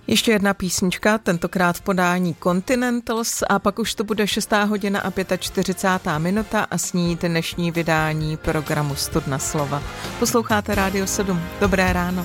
Ještě jedna písnička, tentokrát v podání Continentals a pak už to bude 6:45 a s ní dnešní vydání programu Studna slova. Posloucháte Rádio 7. Dobré ráno.